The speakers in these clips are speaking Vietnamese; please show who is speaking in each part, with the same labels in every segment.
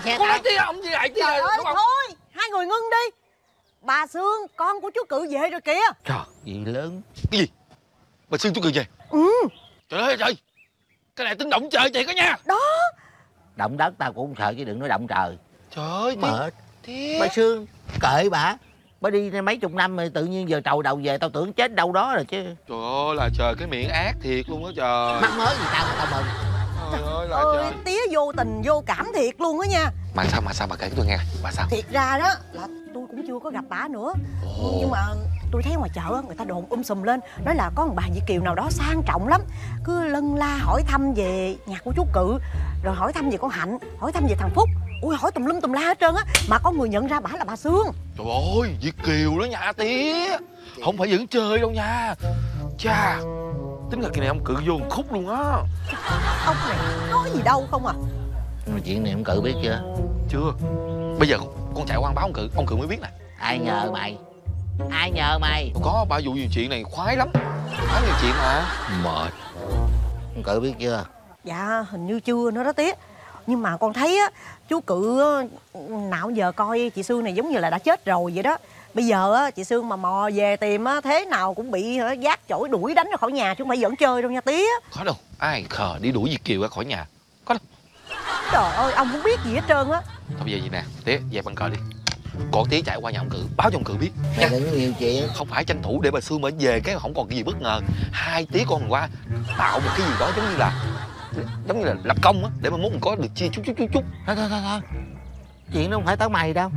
Speaker 1: xe
Speaker 2: Con
Speaker 1: tao.
Speaker 2: nói tí ông gì lại tí
Speaker 3: Trời ơi
Speaker 2: đúng không?
Speaker 3: thôi, hai người ngưng đi. Bà Sương, con của chú Cự về rồi kìa.
Speaker 1: Trời, gì lớn.
Speaker 2: Cái gì? Bà Sương chú Cự về?
Speaker 3: Ừ.
Speaker 2: Trời ơi trời, cái này tính động trời thiệt đó nha.
Speaker 3: Đó.
Speaker 1: Động đất tao cũng không sợ chứ đừng nói động trời.
Speaker 2: Trời ơi
Speaker 1: Mệt.
Speaker 2: Thiết.
Speaker 1: Bà Sương kệ bà đi mấy chục năm rồi tự nhiên giờ trầu đầu về tao tưởng chết đâu đó rồi chứ.
Speaker 2: Trời ơi là trời, cái miệng ác thiệt luôn đó trời.
Speaker 1: Mắc mới gì tao mừng.
Speaker 2: Trời ơi là
Speaker 3: Ôi,
Speaker 2: trời.
Speaker 3: tía vô tình vô cảm thiệt luôn á nha.
Speaker 2: Mà sao bà kể tôi nghe. Bà sao?
Speaker 3: Thiệt ra đó là tôi cũng chưa có gặp bà nữa. Nhưng mà tôi thấy ngoài chợ người ta đồn sùm lên, nói là có một bà Việt kiều nào đó sang trọng lắm, cứ lân la hỏi thăm về nhà của chú Cự, rồi hỏi thăm về con Hạnh, hỏi thăm về thằng Phúc. Ui, hỏi tùm lum tùm la hết trơn á, mà có người nhận ra bà là bà Sương.
Speaker 2: Trời ơi, Việt kiều đó nha tía. Không phải vẫn chơi đâu nha. Chà, tính là kỳ này ông Cự vô một khúc luôn á.
Speaker 3: Ông này nói gì đâu không à.
Speaker 1: Nhưng mà chuyện này ông Cự biết chưa?
Speaker 2: Chưa. Bây giờ con chạy qua báo ông Cự mới biết nè.
Speaker 1: Ai nhờ mày? Ai nhờ mày?
Speaker 2: Có ba vụ nhiều chuyện này khoái lắm. Khoái nhiều chuyện mà.
Speaker 1: Mệt. Ông Cự biết chưa?
Speaker 3: Dạ hình như chưa nữa đó tía. Nhưng mà con thấy á, chú Cự nào giờ coi chị Sương này giống như là đã chết rồi vậy đó. Bây giờ á, chị Sương mà mò về tìm á, thế nào cũng bị vác chổi đuổi đánh ra khỏi nhà, chứ không phải giỡn chơi đâu nha tía.
Speaker 2: Có đâu, ai khờ đi đuổi Việt kiều ra khỏi nhà. Có đâu.
Speaker 3: Trời ơi, ông không biết gì hết trơn á.
Speaker 2: Thôi bây giờ vậy nè, tía dẹp bàn cờ đi. Con tía chạy qua nhà ông Cự, báo cho ông Cự biết
Speaker 1: Mày
Speaker 2: nha.
Speaker 1: đừng có nhiều chuyện.
Speaker 2: Không phải tranh thủ để bà Sương mà về cái không còn cái gì bất ngờ. Hai tía con mình qua tạo một cái gì đó giống như là lập công á, để mà muốn mình có được chia chút.
Speaker 1: Thôi. Chuyện đó không phải tới mày đâu.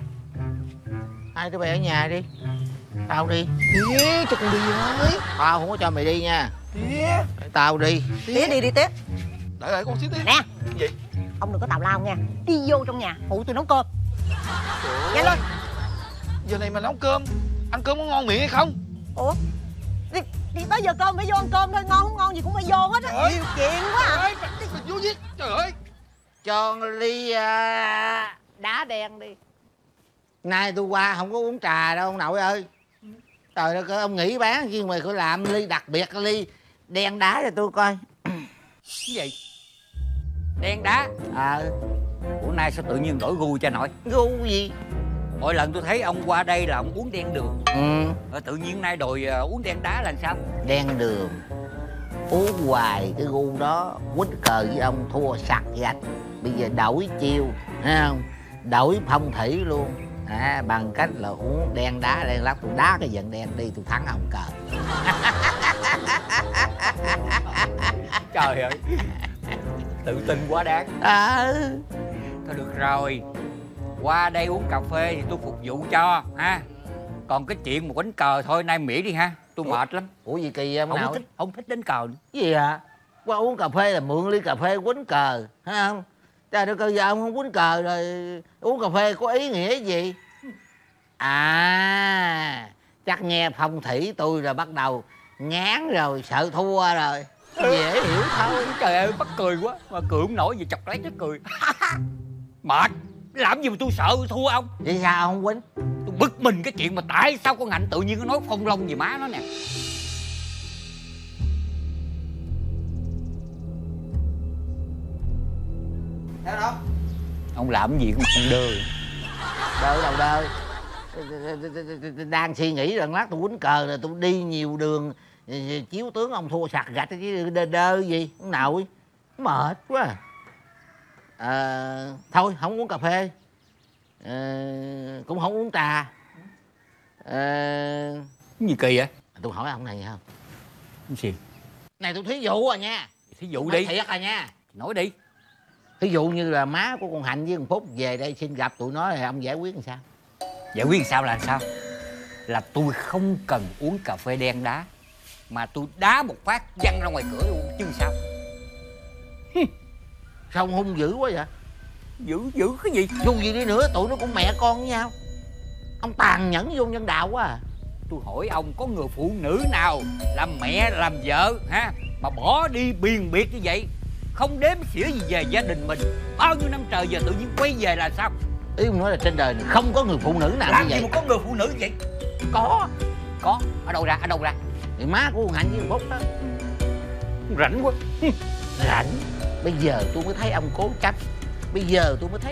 Speaker 1: Hai đứa bay ở nhà đi. Tao đi.
Speaker 2: Tía cho con đi với.
Speaker 1: Tao không có cho mày đi nha.
Speaker 2: Tía.
Speaker 1: Tao đi.
Speaker 3: Tía đi tía.
Speaker 2: Đợi con xíu tía.
Speaker 3: Nè.
Speaker 2: Gì?
Speaker 3: Ông đừng có tào lao nha. Đi vô trong nhà phụ tôi nấu cơm. Nhanh lên.
Speaker 2: Giờ này mà nấu cơm, ăn cơm có ngon miệng hay không?
Speaker 3: Ủa, thì tới giờ cơm phải vô ăn cơm thôi, ngon không ngon gì cũng phải vô hết á. Nhiều chuyện quá à.
Speaker 2: Trời ơi, mày vô giết. Trời ơi.
Speaker 1: Cho ly đá đen đi. Nay tôi qua không có uống trà đâu ông nội ơi. Trời đất ơi, ông nghĩ bán riêng mày có làm ly đặc biệt ly đen đá cho tôi coi.
Speaker 4: Cái gì? Đen đá? Bữa nay sao tự nhiên đổi gu cho nội?
Speaker 1: Gu gì?
Speaker 4: Mỗi lần tôi thấy ông qua đây là ông uống đen đường. Rồi tự nhiên nay đòi uống đen đá là sao?
Speaker 1: Đen đường uống hoài cái gu đó, quýnh cờ với ông thua sặc gạch. Bây giờ đổi chiêu, thấy không? Đổi phong thủy luôn. Bằng cách là uống đen đá đen lắm, tôi đá cái vận đen đi, tôi thắng ông cờ.
Speaker 4: Trời ơi, tự tin quá đáng. Thôi được rồi, qua đây uống cà phê thì tôi phục vụ cho ha. Còn cái chuyện mà quánh cờ thôi nay miễn đi ha, tôi mệt lắm.
Speaker 1: Ủa gì kỳ vậy ông
Speaker 4: Không thích đánh cờ nữa.
Speaker 1: Cái gì hả? Qua uống cà phê là mượn ly cà phê quýnh cờ, thấy không? Trời đất ơi, giờ ông không quýnh cờ rồi uống cà phê có ý nghĩa gì? Chắc nghe phong thủy tôi rồi bắt đầu ngán rồi, sợ thua rồi. Dễ hiểu thôi.
Speaker 4: Trời ơi, mắc cười quá. Mà cười không nổi gì, chọc lấy chắc cười. Mệt. Làm gì mà tôi sợ thua ông?
Speaker 1: Vậy sao ông quýnh?
Speaker 4: Tôi bực mình cái chuyện mà tại sao con Hạnh tự nhiên nó nói phong long về má nó nè.
Speaker 1: Đâu đâu?
Speaker 4: Ông làm gì con đơ?
Speaker 1: Đơ đâu đơ? Đang suy nghĩ rằng lát tôi quýnh cờ rồi tôi đi nhiều đường chiếu tướng ông thua sặc gạch chứ đơ gì ông nội, mệt quá. Thôi không uống cà phê, cũng không uống trà.
Speaker 4: Cái gì kỳ vậy?
Speaker 1: Tôi hỏi ông này không?
Speaker 4: Cái gì?
Speaker 1: Này tôi thí dụ à nha.
Speaker 4: Thí dụ đi.
Speaker 1: Thiệt à nha.
Speaker 4: Nói đi.
Speaker 1: Thí dụ như là má của con Hạnh với con Phúc về đây xin gặp tụi nó thì ông giải quyết làm sao?
Speaker 4: Giải quyết làm sao là sao? Là tôi không cần uống cà phê đen đá, mà tôi đá một phát văng ra ngoài cửa luôn chứ sao?
Speaker 1: Sao ông hung dữ quá vậy?
Speaker 4: Dữ cái gì?
Speaker 1: Dù gì đi nữa tụi nó cũng mẹ con với nhau. Ông tàn nhẫn vô nhân đạo quá à.
Speaker 4: Tôi hỏi ông có người phụ nữ nào làm mẹ làm vợ ha mà bỏ đi biền biệt như vậy, không đếm xỉa gì về gia đình mình, bao nhiêu năm trời giờ tự nhiên quay về là sao?
Speaker 1: Ý ông nói là trên đời này không có người phụ nữ nào
Speaker 4: làm
Speaker 1: như vậy.
Speaker 4: gì mà có người phụ nữ như vậy?
Speaker 1: Có.
Speaker 4: Ở đâu ra?
Speaker 1: Thì má của con Hạnh với con Phúc đó.
Speaker 4: Rảnh quá.
Speaker 1: Rảnh. Bây giờ tôi mới thấy ông cố chấp. Bây giờ tôi mới thấy